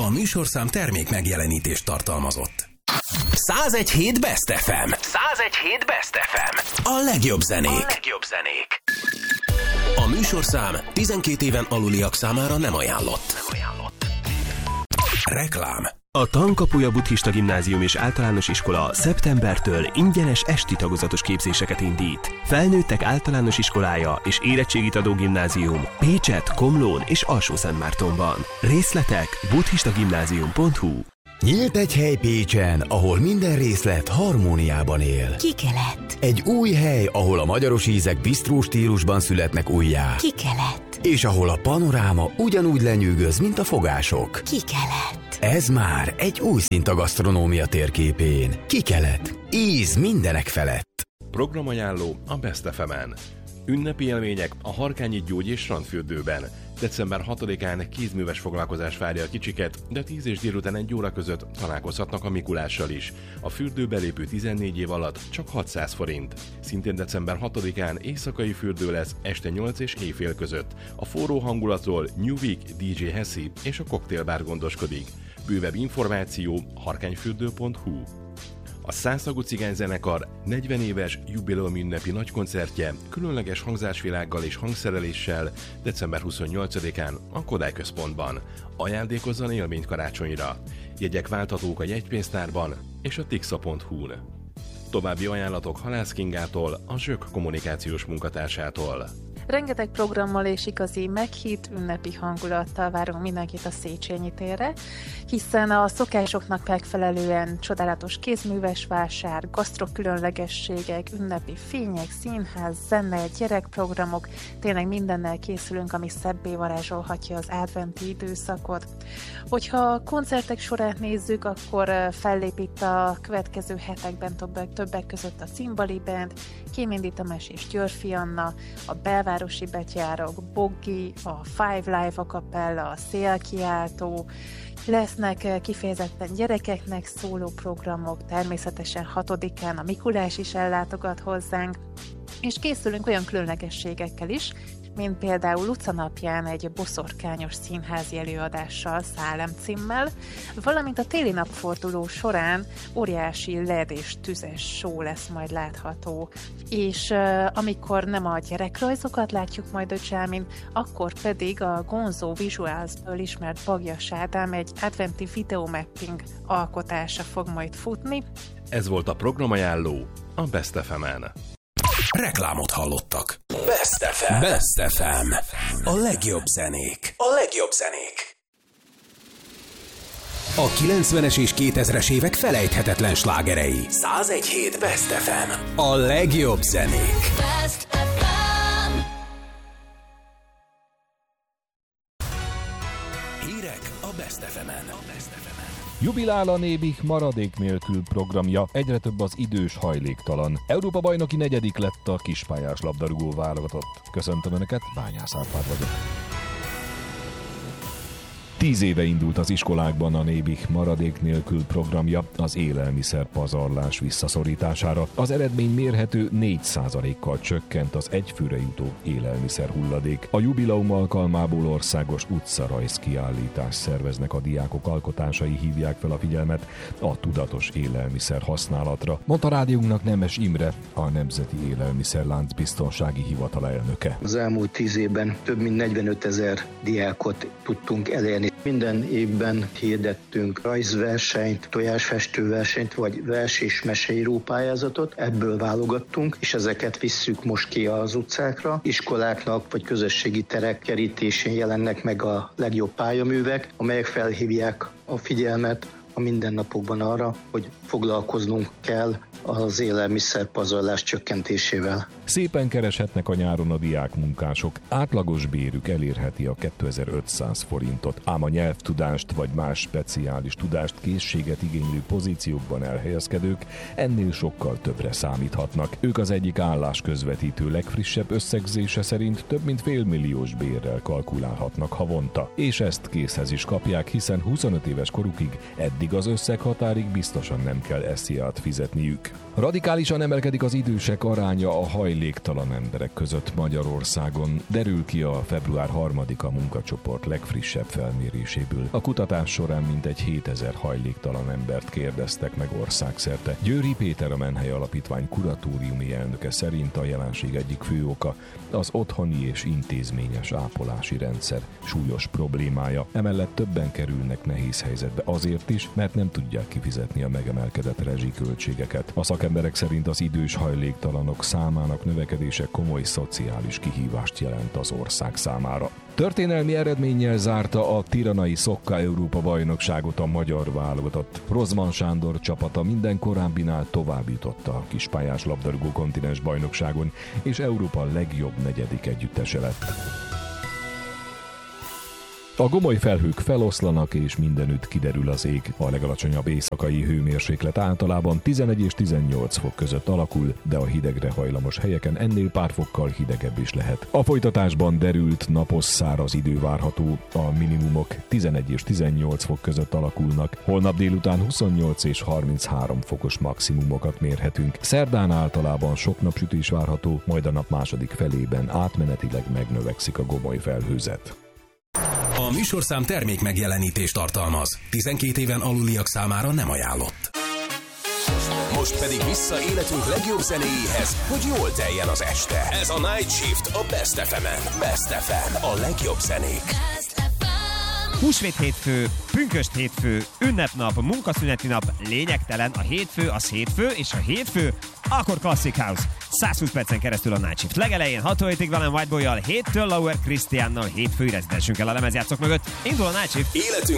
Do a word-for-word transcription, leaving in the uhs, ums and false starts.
A műsorszám termék megjelenítést tartalmazott. százegy hét Best ef em. százegy hét Best ef em. A legjobb zenék. A legjobb zenék. A műsorszám tizenkét éven aluliak számára nem ajánlott. Nem ajánlott. Reklám. A Tankapuja Buddhista Gimnázium és Általános Iskola szeptembertől ingyenes esti tagozatos képzéseket indít. Felnőttek általános iskolája és érettségit adó gimnázium Pécset, Komlón és Alsó-Szentmártonban. Részletek buddhistagimnázium pont hu. Nyílt egy hely Pécsen, ahol minden részlet harmóniában él. Kikelet. Egy új hely, ahol a magyaros ízek bisztró stílusban születnek újjá. Kikelet. És ahol a panoráma ugyanúgy lenyűgöz, mint a fogások. Kikelet. Ez már egy új szint a gasztronómia térképén. Kikelet. Íz mindenek felett. Programajánló a Best ef emen. Ünnepi élmények a Harkányi Gyógy és Strandfürdőben. december hatodikán kézműves foglalkozás várja a kicsiket, de tíz és délután egy óra között találkozhatnak a Mikulással is. A fürdő belépő tizennégy év alatt csak hatszáz forint. Szintén december hatodikán éjszakai fürdő lesz este nyolc és éjfél között. A forró hangulatról New Week dé dzsé Hessi és a koktélbár gondoskodik. Bővebb információ harkányfürdő pont hu. A Szászagú Cigányzenekar negyven éves jubileumi ünnepi nagykoncertje különleges hangzásvilággal és hangszereléssel december huszonnyolcadikán a Kodály Központban. Ajándékozzon élményt karácsonyra. Jegyek válthatók a jegypénztárban és a tixa pont hu-n. További ajánlatok Halász Kingától, a Zsök kommunikációs munkatársától. Rengeteg programmal és igazi meghitt ünnepi hangulattal várunk mindenkit a Széchenyi térre, hiszen a szokásoknak megfelelően csodálatos kézműves vásár, gasztro különlegességek, ünnepi fények, színház, zene, gyerekprogramok, tényleg mindennel készülünk, ami szebbé varázsolhatja az adventi időszakot. Hogyha a koncertek sorát nézzük, akkor fellép itt a következő hetekben többek, többek között a Cimbali Band, Kéméndi Tamás és Györfi Anna, a Belvárosi Betyárok, Boggi, a Five Live a Capella, a Szélkiáltó, lesznek kifejezetten gyerekeknek szóló programok, természetesen hatodikán a Mikulás is ellátogat hozzánk, és készülünk olyan különlegességekkel is, mint például Luca napján egy boszorkányos színházi előadással, Szálem címmel, valamint a téli napforduló során óriási led és tüzes show lesz majd látható. És uh, amikor nem a gyerekrajzokat látjuk majd a Csámin, akkor pedig a Gonzo Visuals-ből ismert Bagjas Ádám egy adventi videomapping alkotása fog majd futni. Ez volt a programajánló a Best ef emen. Reklámot hallottak. Best ef em. Best ef em. A legjobb zenék. A legjobb zenék. A kilencvenes és kétezres évek felejthetetlen slágerei. százegy hét Best ef em. A legjobb zenék. Best ef em. Hírek a Best ef emen. Jubilál a Nébih maradék nélkül programja, egyre több az idős hajléktalan. Európa bajnoki negyedik lett a kispályás labdarúgó válogatott. Köszöntöm Önöket, Bányász Árpád vagyok. Tíz éve indult az iskolákban a Nébih maradék nélkül programja az élelmiszer pazarlás visszaszorítására. Az eredmény mérhető négy százalékkal csökkent az egyfőre jutó élelmiszer hulladék. A jubileum alkalmából országos utcarajz kiállítást szerveznek a diákok, alkotásai hívják fel a figyelmet a tudatos élelmiszer használatra, mondta rádiónknak Nemes Imre, a Nemzeti Élelmiszerlánc Biztonsági Hivatala elnöke. Az elmúlt tíz évben több mint negyvenetezer diákot tudtunk elérni. Minden évben hirdettünk rajzversenyt, tojásfestőversenyt, vagy vers- és meseíró pályázatot. Ebből válogattunk, és ezeket visszük most ki az utcákra. Iskoláknak vagy közösségi terek kerítésén jelennek meg a legjobb pályaművek, amelyek felhívják a figyelmet a mindennapokban arra, hogy foglalkoznunk kell az élelmiszerpazarlás csökkentésével. Szépen kereshetnek a nyáron a diákmunkások. Átlagos bérük elérheti a kétezer-ötszáz forintot, ám a nyelvtudást vagy más speciális tudást, készséget igénylő pozíciókban elhelyezkedők ennél sokkal többre számíthatnak. Ők az egyik állásközvetítő legfrissebb összegzése szerint több mint félmilliós bérrel kalkulálhatnak havonta. És ezt készhez is kapják, hiszen huszonöt éves korukig eddig Eddig az összeghatárig biztosan nem kell es zé á-t fizetniük. Radikálisan emelkedik az idősek aránya a hajléktalan emberek között Magyarországon, derül ki a február harmadika munkacsoport legfrissebb felméréséből. A kutatás során mintegy hétezer hajléktalan embert kérdeztek meg országszerte. Győri Péter, a Menhely Alapítvány kuratóriumi elnöke szerint a jelenség egyik fő oka az otthoni és intézményes ápolási rendszer súlyos problémája. Emellett többen kerülnek nehéz helyzetbe azért is, mert nem tudják kifizetni a megemelkedett rezsiköltségeket. A szakemberek szerint az idős hajléktalanok számának növekedése komoly szociális kihívást jelent az ország számára. Történelmi eredménnyel zárta a tiranai Szokka Európa-bajnokságot a magyar válogatott. Rozman Sándor csapata minden korábbinál tovább jutott a kispályás labdarúgó kontinens bajnokságon, és Európa legjobb negyedik együttese lett. A gomoly felhők feloszlanak, és mindenütt kiderül az ég. A legalacsonyabb éjszakai hőmérséklet általában tizenegy és tizennyolc fok között alakul, de a hidegre hajlamos helyeken ennél pár fokkal hidegebb is lehet. A folytatásban derült, napos, száraz idő várható, a minimumok tizenegy és tizennyolc fok között alakulnak. Holnap délután huszonnyolc és harminchárom fokos maximumokat mérhetünk. Szerdán általában sok napsütés várható, majd a nap második felében átmenetileg megnövekszik a gomoly felhőzet. A műsorszám termék megjelenítést tartalmaz. tizenkét éven aluliak számára nem ajánlott. Most pedig vissza életünk legjobb zenéjéhez, hogy jól teljen az este. Ez a Night Shift a Best ef emen. Best ef em, a legjobb zenék. Húsvét hétfő, pünkösd hétfő, ünnepnap, munkaszüneti nap, lényegtelen, a hétfő az hétfő, és a hétfő akkor Classic House. százhúsz percen keresztül a Night Shift. Legelején hat hétig velem Whiteboy-jal, héttől Lauer Christiannal, hétfői rezidensünkkel a lemezjátszók mögött. Indul a Night Shift. Életünk